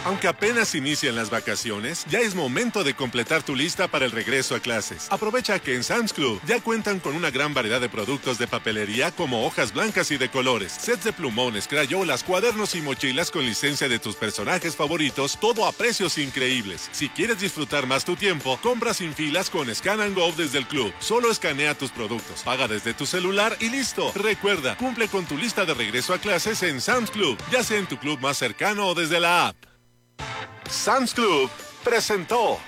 Aunque apenas inician las vacaciones, ya es momento de completar tu lista para el regreso a clases. Aprovecha que en Sam's Club ya cuentan con una gran variedad de productos de papelería como hojas blancas y de colores, sets de plumones, crayolas, cuadernos y mochilas con licencia de tus personajes favoritos, todo a precios increíbles. Si quieres disfrutar más tu tiempo, compra sin filas con Scan and Go desde el club. Solo escanea tus productos, paga desde tu celular y listo. Recuerda, cumple con tu lista de regreso a clases en Sam's Club, ya sea en tu club más cercano o desde la app. Sam's Club presentó.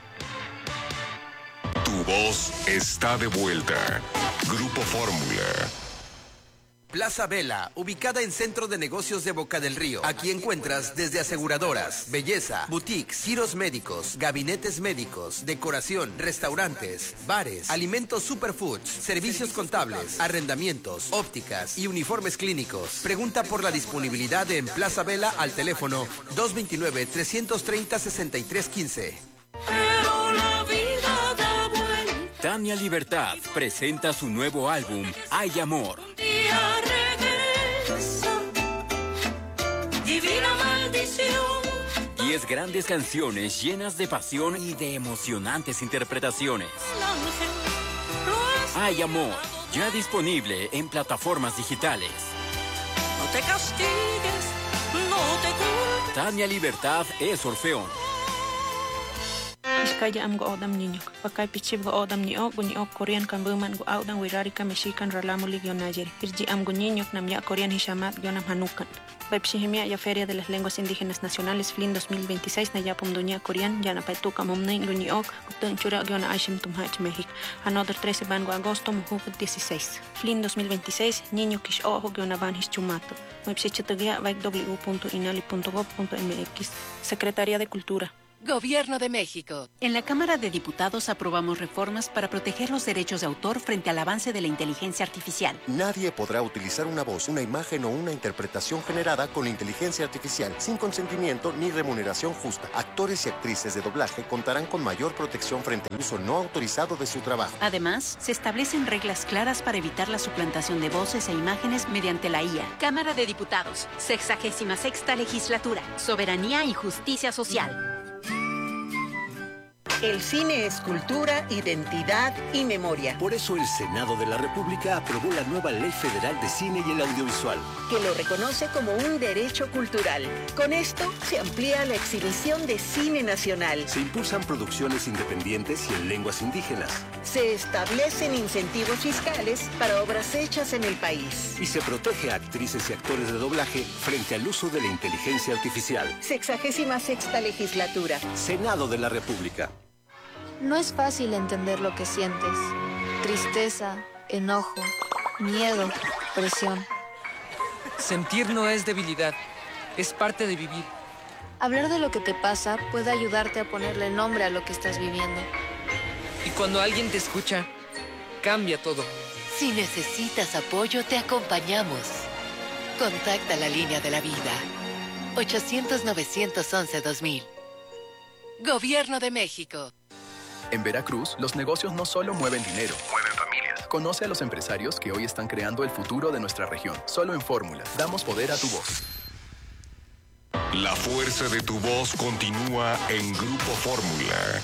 Tu voz está de vuelta. Grupo Fórmula. Plaza Vela, ubicada en Centro de Negocios de Boca del Río. Aquí encuentras desde aseguradoras, belleza, boutiques, giros médicos, gabinetes médicos, decoración, restaurantes, bares, alimentos superfoods, servicios contables, arrendamientos, ópticas y uniformes clínicos. Pregunta por la disponibilidad en Plaza Vela al teléfono 229-330-6315. Tania Libertad presenta su nuevo álbum, Hay Amor. Divina maldición. 10 grandes canciones llenas de pasión y de emocionantes interpretaciones. Hay Amor, ya disponible en plataformas digitales. No te castigues, no te culpes. Tania Libertad es Orfeón. Iskaya am go odam niño. Pakai pichib go odam niño, guño Korean kan buman go audan wirari ka mexican ralamu ligio nayer. Irji am go niño nam ya Korean hishamat yo nam hanukan. Pepsihimia ya Feria de las Lenguas Indígenas Nacionales FLIN 2026 na yapum dunia Korean ya na paituka momnen guño ukten chura yo na aishim tumhach México. Another 13 bango agosto mujuk 16. FLIN 2026 niño kish ojo yo na van hischumato. Mepsichatagia vaik w.inali.gov.mx. Secretaría de Cultura. Gobierno de México. En la Cámara de Diputados aprobamos reformas para proteger los derechos de autor frente al avance de la inteligencia artificial. Nadie podrá utilizar una voz, una imagen o una interpretación generada con inteligencia artificial sin consentimiento ni remuneración justa. Actores y actrices de doblaje contarán con mayor protección frente al uso no autorizado de su trabajo. Además, se establecen reglas claras para evitar la suplantación de voces e imágenes mediante la IA. Cámara de Diputados, 66ª Legislatura. Soberanía y justicia social. El cine es cultura, identidad y memoria. Por eso el Senado de la República aprobó la nueva Ley Federal de Cine y el Audiovisual, que lo reconoce como un derecho cultural. Con esto se amplía la exhibición de cine nacional. Se impulsan producciones independientes y en lenguas indígenas. Se establecen incentivos fiscales para obras hechas en el país. Y se protege a actrices y actores de doblaje frente al uso de la inteligencia artificial. 66ª Legislatura. Senado de la República. No es fácil entender lo que sientes. Tristeza, enojo, miedo, presión. Sentir no es debilidad, es parte de vivir. Hablar de lo que te pasa puede ayudarte a ponerle nombre a lo que estás viviendo. Y cuando alguien te escucha, cambia todo. Si necesitas apoyo, te acompañamos. Contacta la línea de la vida. 800-911-2000. Gobierno de México. En Veracruz, los negocios no solo mueven dinero, mueven familias. Conoce a los empresarios que hoy están creando el futuro de nuestra región. Solo en Fórmula, damos poder a tu voz. La fuerza de tu voz continúa en Grupo Fórmula.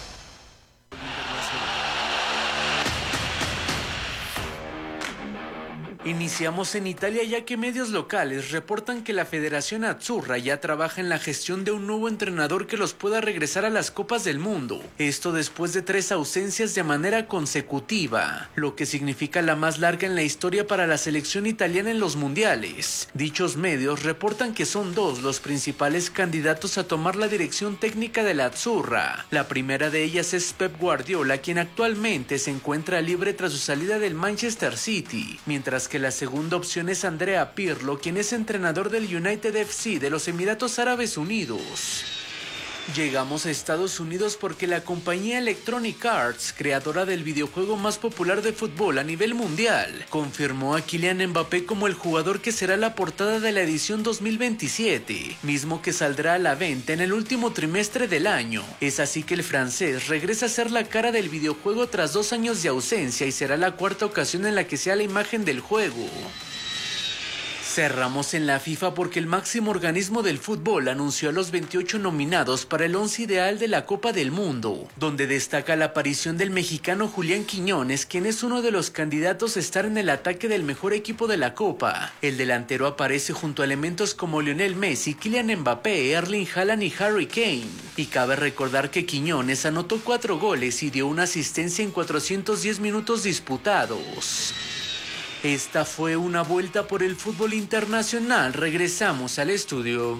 Iniciamos en Italia ya que medios locales reportan que la Federación Azzurra ya trabaja en la gestión de un nuevo entrenador que los pueda regresar a las Copas del Mundo. Esto después de 3 ausencias de manera consecutiva, lo que significa la más larga en la historia para la selección italiana en los mundiales. Dichos medios reportan que son 2 los principales candidatos a tomar la dirección técnica de la Azzurra. La primera de ellas es Pep Guardiola, quien actualmente se encuentra libre tras su salida del Manchester City, mientras que la segunda opción es Andrea Pirlo, quien es entrenador del United FC de los Emiratos Árabes Unidos. Llegamos a Estados Unidos porque la compañía Electronic Arts, creadora del videojuego más popular de fútbol a nivel mundial, confirmó a Kylian Mbappé como el jugador que será la portada de la edición 2027, mismo que saldrá a la venta en el último trimestre del año. Es así que el francés regresa a ser la cara del videojuego tras 2 años de ausencia y será la 4ª ocasión en la que sea la imagen del juego. Cerramos en la FIFA porque el máximo organismo del fútbol anunció a los 28 nominados para el 11 ideal de la Copa del Mundo, donde destaca la aparición del mexicano Julián Quiñones, quien es uno de los candidatos a estar en el ataque del mejor equipo de la Copa. El delantero aparece junto a elementos como Lionel Messi, Kylian Mbappé, Erling Haaland y Harry Kane. Y cabe recordar que Quiñones anotó 4 goles y dio una asistencia en 410 minutos disputados. Esta fue una vuelta por el fútbol internacional. Regresamos al estudio.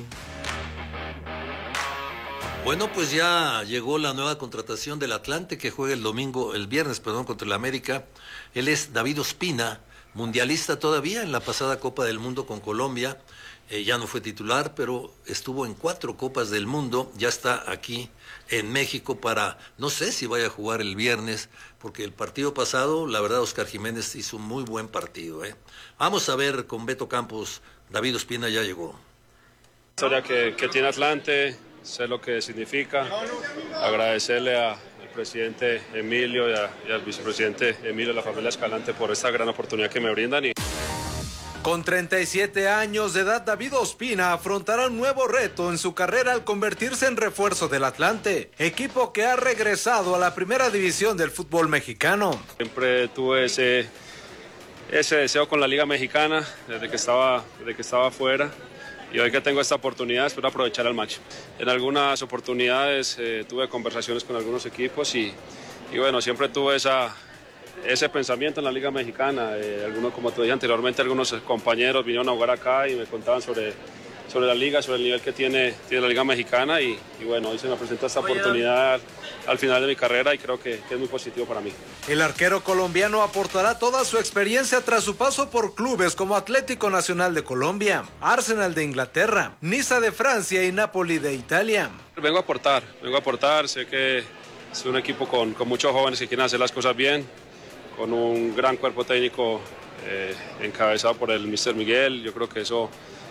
Bueno, pues ya llegó la nueva contratación del Atlante que juega el viernes, contra el América. Él es David Ospina, mundialista todavía en la pasada Copa del Mundo con Colombia. Ya no fue titular, pero estuvo en 4 Copas del Mundo. Ya está aquí en México no sé si vaya a jugar el viernes, porque el partido pasado, la verdad, Oscar Jiménez hizo un muy buen partido. Vamos a ver con Beto Campos. David Ospina ya llegó. La historia que tiene Atlante, sé lo que significa. Agradecerle al presidente Emilio y al vicepresidente Emilio, a la familia Escalante, por esta gran oportunidad que me brindan. Con 37 años de edad, David Ospina afrontará un nuevo reto en su carrera al convertirse en refuerzo del Atlante, equipo que ha regresado a la primera división del fútbol mexicano. Siempre tuve ese deseo con la Liga Mexicana desde que estaba afuera, y hoy que tengo esta oportunidad espero aprovechar al máximo. En algunas oportunidades tuve conversaciones con algunos equipos y bueno, siempre tuve ese pensamiento en la Liga Mexicana. Algunos, como te dije anteriormente, algunos compañeros vinieron a jugar acá y me contaban sobre la liga, sobre el nivel que tiene la Liga Mexicana y bueno, hoy se me presenta esta oportunidad al final de mi carrera y creo que es muy positivo para mí. El arquero colombiano aportará toda su experiencia tras su paso por clubes como Atlético Nacional de Colombia, Arsenal de Inglaterra, Niza de Francia y Napoli de Italia. Vengo a aportar, sé que es un equipo con muchos jóvenes que quieren hacer las cosas bien, con un gran cuerpo técnico encabezado por el Mr. Miguel. Yo creo que eso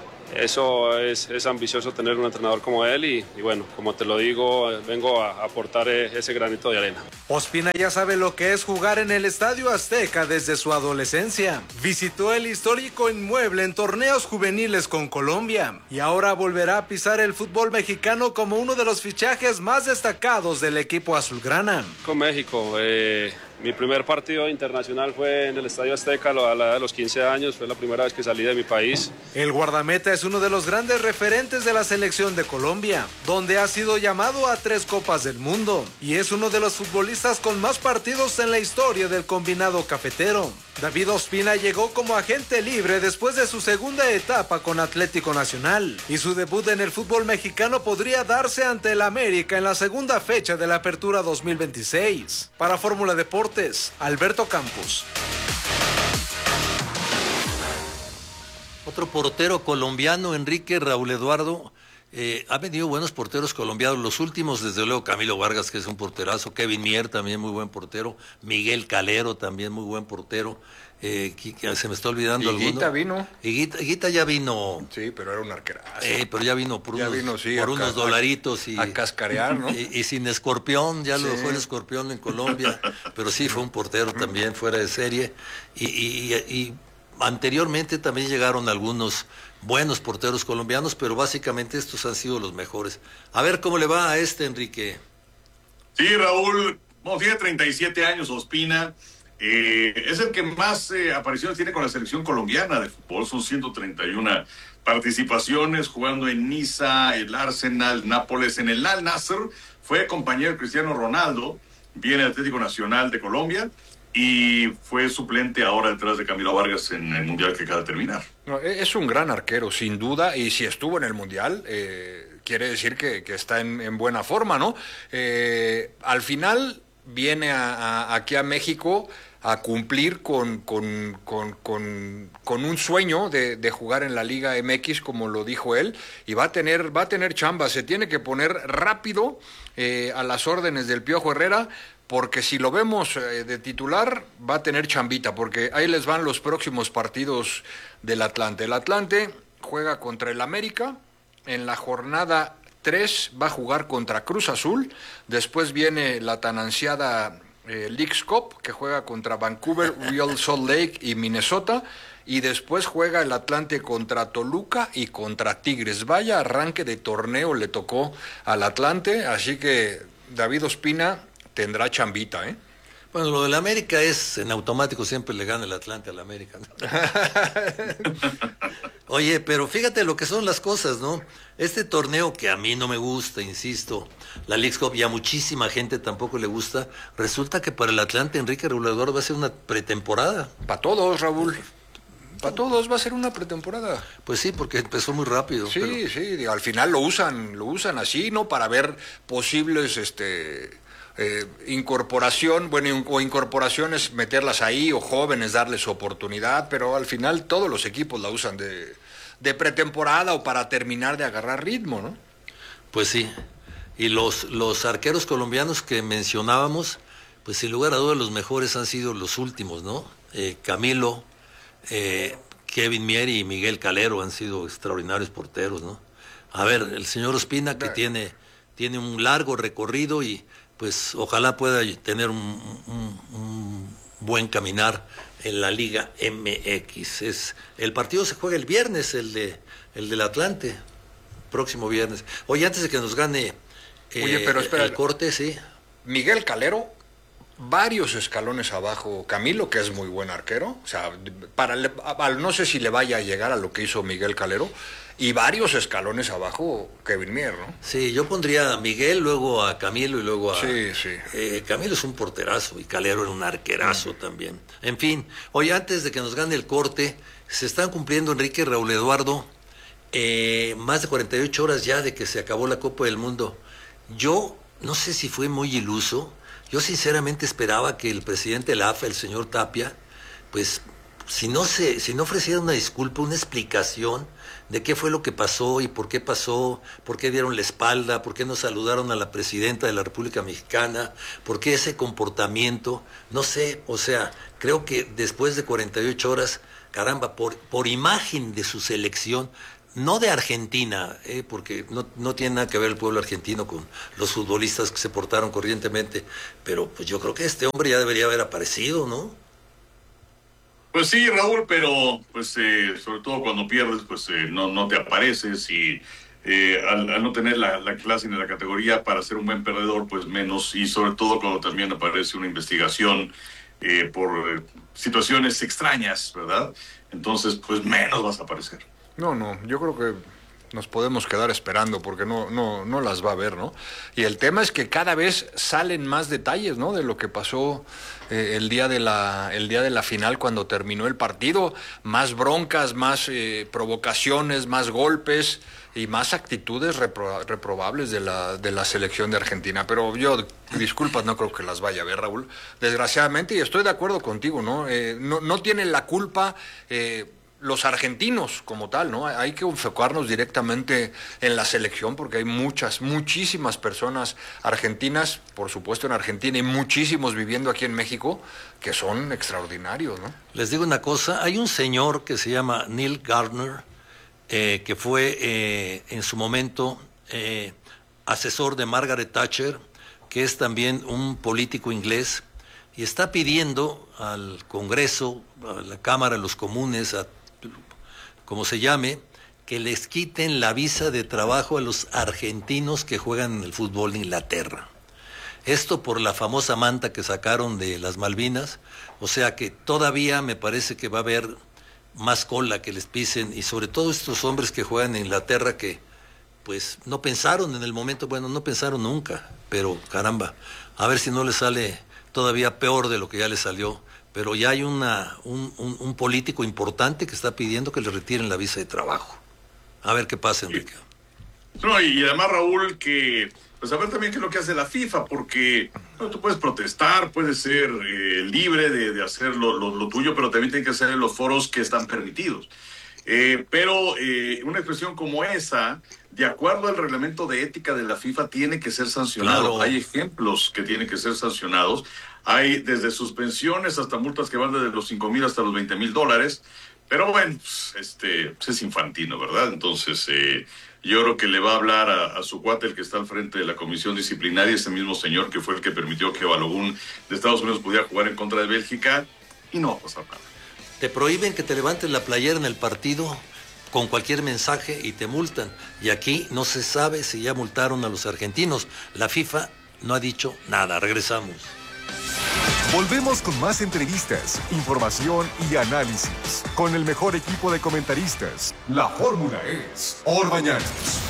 es ambicioso tener un entrenador como él y bueno, como te lo digo, vengo a aportar ese granito de arena. Ospina ya sabe lo que es jugar en el Estadio Azteca desde su adolescencia. Visitó el histórico inmueble en torneos juveniles con Colombia y ahora volverá a pisar el fútbol mexicano como uno de los fichajes más destacados del equipo azulgrana. Con México, mi primer partido internacional fue en el Estadio Azteca a la edad de los 15 años, fue la primera vez que salí de mi país. El guardameta es uno de los grandes referentes de la selección de Colombia, donde ha sido llamado a 3 Copas del Mundo y es uno de los futbolistas con más partidos en la historia del combinado cafetero. David Ospina llegó como agente libre después de su segunda etapa con Atlético Nacional y su debut en el fútbol mexicano podría darse ante el América en la segunda fecha de la Apertura 2026. Para Fórmula Deportes, Alberto Campos. Otro portero colombiano, Enrique Raúl Eduardo. Ha venido buenos porteros colombianos, los últimos desde luego Camilo Vargas, que es un porterazo, Kevin Mier también muy buen portero, Miguel Calero también muy buen portero, se me está olvidando alguno. Higuita vino. Higuita ya vino. Sí, pero era un arquerazo. Pero ya vino por unos dolaritos y a cascarear, ¿no? Y sin escorpión, ya lo fue el escorpión en Colombia, pero sí fue un portero también fuera de serie y anteriormente también llegaron algunos buenos porteros colombianos, pero básicamente estos han sido los mejores. A ver cómo le va a Enrique. Sí, Raúl, tiene 37 años, Ospina. Es el que más apariciones tiene con la selección colombiana de fútbol. Son 131 participaciones, jugando en Niza, el Arsenal, Nápoles, en el Al Nassr. Fue compañero de Cristiano Ronaldo, viene del Atlético Nacional de Colombia y fue suplente ahora detrás de Camilo Vargas en el Mundial que acaba de terminar. No, es un gran arquero, sin duda, y si estuvo en el Mundial, quiere decir que está en buena forma, ¿no? Al final viene aquí a México a cumplir con un sueño de jugar en la Liga MX, como lo dijo él, y va a tener chamba, se tiene que poner rápido a las órdenes del Piojo Herrera, porque si lo vemos de titular, va a tener chambita, porque ahí les van los próximos partidos del Atlante. El Atlante juega contra el América, en la jornada 3 va a jugar contra Cruz Azul, después viene la tan ansiada Leagues Cup, que juega contra Vancouver, Real Salt Lake y Minnesota, y después juega el Atlante contra Toluca y contra Tigres. Vaya arranque de torneo le tocó al Atlante, así que David Ospina tendrá chambita, ¿eh? Bueno, lo del América es en automático, siempre le gana el Atlante al América, ¿no? Oye, pero fíjate lo que son las cosas, ¿no? Este torneo que a mí no me gusta, insisto, la Leagues Cup y a muchísima gente tampoco le gusta, resulta que para el Atlante Enrique Regulador va a ser una pretemporada. Para todos, Raúl. Para todos va a ser una pretemporada. Pues sí, porque empezó muy rápido. Sí, pero... sí, al final lo usan así, ¿no? Para ver posibles, incorporación, bueno, o incorporaciones, meterlas ahí, o jóvenes, darles oportunidad, pero al final todos los equipos la usan de pretemporada o para terminar de agarrar ritmo, ¿no? Pues sí, y los arqueros colombianos que mencionábamos, pues sin lugar a dudas los mejores han sido los últimos, ¿no? Camilo, Kevin Mier y Miguel Calero han sido extraordinarios porteros, ¿no? A ver, el señor Ospina que tiene un largo recorrido y pues ojalá pueda tener un buen caminar en la Liga MX. El partido se juega el viernes, el del Atlante, próximo viernes. Oye, antes de que nos gane pero espera, el corte, sí. Miguel Calero, varios escalones abajo Camilo, que es muy buen arquero, o sea, no sé si le vaya a llegar a lo que hizo Miguel Calero, y varios escalones abajo Kevin Mier, ¿no? Sí, yo pondría a Miguel, luego a Camilo y luego a... Sí. Camilo es un porterazo y Calero era un arquerazo también. En fin, hoy antes de que nos gane el corte, se están cumpliendo, Enrique, Raúl Eduardo, más de 48 horas ya de que se acabó la Copa del Mundo. Yo no sé si fue muy iluso. Yo sinceramente esperaba que el presidente de la AFA, el señor Tapia, pues si no ofreciera una disculpa, una explicación de qué fue lo que pasó y por qué pasó, por qué dieron la espalda, por qué no saludaron a la presidenta de la República Mexicana, por qué ese comportamiento, no sé, o sea, creo que después de 48 horas, caramba, por imagen de su selección, no de Argentina, porque no tiene nada que ver el pueblo argentino con los futbolistas que se portaron corrientemente, pero pues yo creo que este hombre ya debería haber aparecido, ¿no? Pues sí, Raúl, pero pues sobre todo cuando pierdes, pues no te apareces y al no tener la clase ni la categoría para ser un buen perdedor, pues menos, y sobre todo cuando también aparece una investigación por situaciones extrañas, ¿verdad? Entonces, pues menos vas a aparecer. No, yo creo que nos podemos quedar esperando porque no las va a ver, ¿no? Y el tema es que cada vez salen más detalles, ¿no? De lo que pasó el día de la final cuando terminó el partido, más broncas, más provocaciones, más golpes y más actitudes reprobables de la selección de Argentina. Pero yo, disculpas, no creo que las vaya a ver, Raúl, desgraciadamente, y estoy de acuerdo contigo, ¿no? No tienen la culpa los argentinos como tal, ¿no? Hay que enfocarnos directamente en la selección porque hay muchísimas personas argentinas, por supuesto en Argentina, y muchísimos viviendo aquí en México que son extraordinarios, ¿no? Les digo una cosa, hay un señor que se llama Neil Gardner, que fue en su momento asesor de Margaret Thatcher, que es también un político inglés, y está pidiendo al Congreso, a la Cámara de los Comunes, como se llame, que les quiten la visa de trabajo a los argentinos que juegan en el fútbol de Inglaterra. Esto por la famosa manta que sacaron de las Malvinas, o sea que todavía me parece que va a haber más cola que les pisen, y sobre todo estos hombres que juegan en Inglaterra que pues no pensaron en el momento, bueno, no pensaron nunca, pero caramba, a ver si no les sale todavía peor de lo que ya les salió. Pero ya hay un político importante que está pidiendo que le retiren la visa de trabajo. A ver qué pasa, Enrique. No, y además, Raúl, que pues a ver también qué es lo que hace la FIFA, porque tú puedes protestar, puedes ser libre de hacer lo tuyo, pero también tienes que hacer en los foros que están permitidos. Pero una expresión como esa, de acuerdo al reglamento de ética de la FIFA, tiene que ser sancionado. Claro. Hay ejemplos que tienen que ser sancionados. Hay desde suspensiones hasta multas que van desde los 5,000 hasta los $20,000. Pero bueno, pues es infantino, ¿verdad? Entonces, Yo creo que le va a hablar a su cuate, el que está al frente de la comisión disciplinaria, ese mismo señor que fue el que permitió que Balogun de Estados Unidos pudiera jugar en contra de Bélgica, y no va a pasar nada. Te prohíben que te levantes la playera en el partido con cualquier mensaje y te multan. Y aquí no se sabe si ya multaron a los argentinos. La FIFA no ha dicho nada. Regresamos. Volvemos con más entrevistas, información y análisis. Con el mejor equipo de comentaristas. La fórmula es Orbañanos.